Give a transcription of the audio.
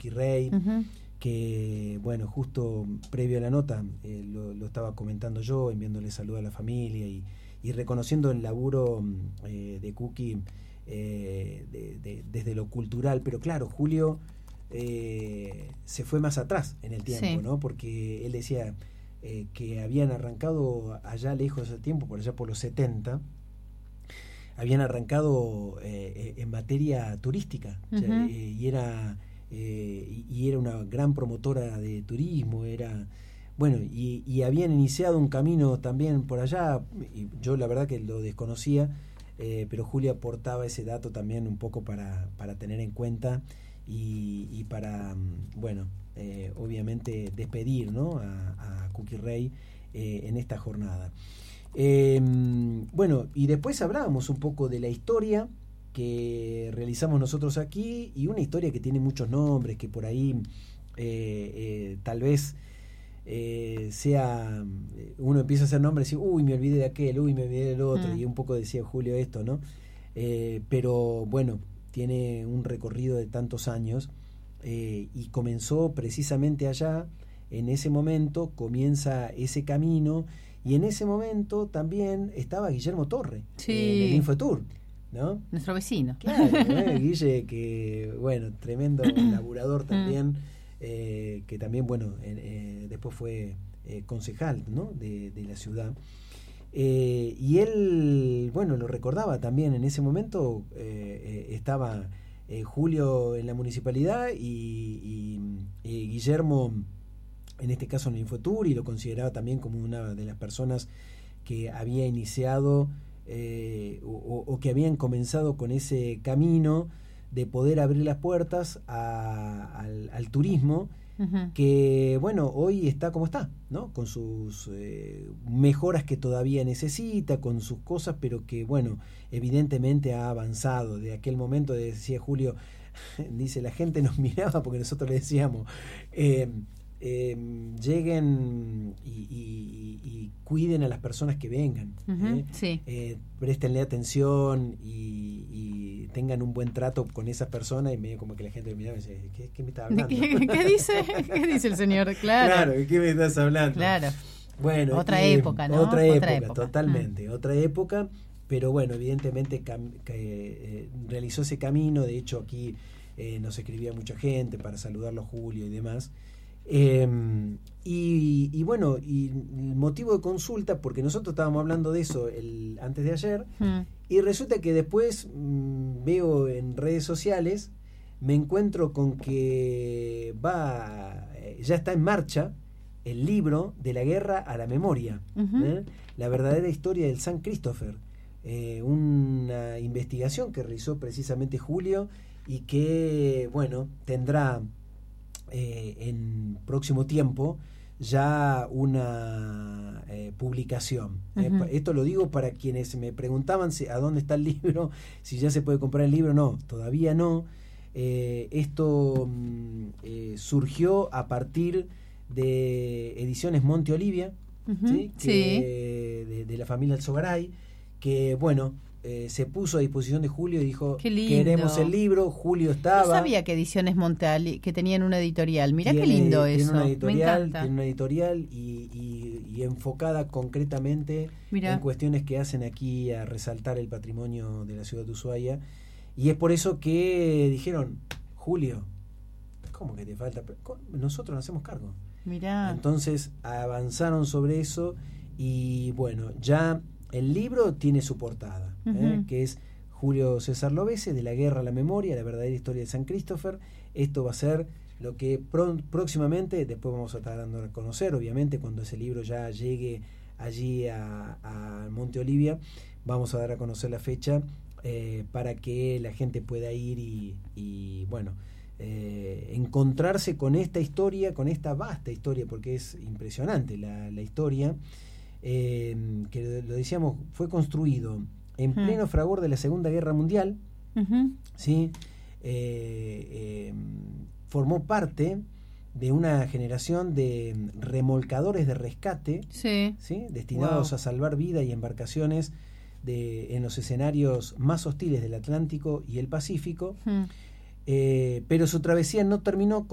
Cookie Rey, que bueno, justo previo a la nota lo estaba comentando yo, enviándole saludos a la familia y reconociendo el laburo de Cookie desde lo cultural, pero claro, Julio se fue más atrás en el tiempo, ¿no? Porque él decía que habían arrancado allá lejos del tiempo, por allá por los 70, habían arrancado en materia turística, o sea, y era una gran promotora de turismo, bueno, y habían iniciado un camino también por allá, y yo la verdad que lo desconocía, pero Julia aportaba ese dato también un poco para tener en cuenta y para, bueno, obviamente despedir, ¿no? a Cookie Rey en esta jornada. Bueno, y después hablábamos un poco de la historia que realizamos nosotros aquí, y una historia que tiene muchos nombres, que por ahí tal vez sea, uno empieza a hacer nombres y uy, me olvidé de aquel, uy, me olvidé del otro, y un poco decía Julio esto, ¿no? Pero bueno, tiene un recorrido de tantos años, y comenzó precisamente allá. En ese momento comienza ese camino, y en ese momento también estaba Guillermo Torre, en el Infotour, ¿no? Nuestro vecino. Claro, Guille, que bueno, tremendo laburador también, que también, bueno, después fue concejal, ¿no? de la ciudad. Y él, bueno, lo recordaba también, en ese momento estaba Julio en la municipalidad y Guillermo, en este caso en el Infotour, y lo consideraba también como una de las personas que había iniciado o que habían comenzado con ese camino de poder abrir las puertas al turismo, que bueno, hoy está como está, ¿no? Con sus mejoras que todavía necesita, con sus cosas, pero que bueno, evidentemente ha avanzado. De aquel momento, decía Julio, dice, la gente nos miraba porque nosotros le decíamos lleguen y cuiden a las personas que vengan, préstenle atención y tengan un buen trato con esas personas, y medio como que la gente me miraba y decía, ¿qué me está hablando? ¿Qué dice el señor? Claro, ¿qué me estás hablando? Claro. Bueno, otra época, ¿no? Otra época. Totalmente, otra época, pero bueno, evidentemente realizó ese camino. De hecho, aquí nos escribía mucha gente para saludarlo a Julio y demás. Y bueno, y el motivo de consulta, porque nosotros estábamos hablando de eso antes de ayer, y resulta que después veo en redes sociales, me encuentro con que ya está en marcha el libro de la guerra a la memoria, la verdadera historia del San Christopher, una investigación que realizó precisamente Julio, y que bueno, tendrá en próximo tiempo ya una publicación. Esto lo digo para quienes me preguntaban a dónde está el libro, si ya se puede comprar el libro. No, todavía no. Esto surgió a partir de Ediciones Monte Olivia, de la familia Alzogaray, que bueno, se puso a disposición de Julio y dijo, queremos el libro. Julio estaba. No sabía que Ediciones Monteal, que tenían una editorial. Mirá qué lindo eso. Tiene una editorial y enfocada concretamente en cuestiones que hacen aquí a resaltar el patrimonio de la ciudad de Ushuaia. Y es por eso que dijeron, Julio, ¿cómo que te falta? Nosotros nos hacemos cargo. Mirá. Entonces avanzaron sobre eso, y bueno, ya el libro tiene su portada, que es Julio César Lovese, de la guerra a la memoria, la verdadera historia de San Christopher. Esto va a ser lo que próximamente, después vamos a estar dando a conocer, obviamente, cuando ese libro ya llegue allí a Monte Olivia, vamos a dar a conocer la fecha para que la gente pueda ir y bueno, encontrarse con esta historia, con esta vasta historia, porque es impresionante la historia. Que lo decíamos, fue construido en pleno fragor de la Segunda Guerra Mundial, ¿sí? Formó parte de una generación de remolcadores de rescate, ¿sí? Destinados a salvar vidas y embarcaciones en los escenarios más hostiles del Atlántico y el Pacífico, pero su travesía no terminó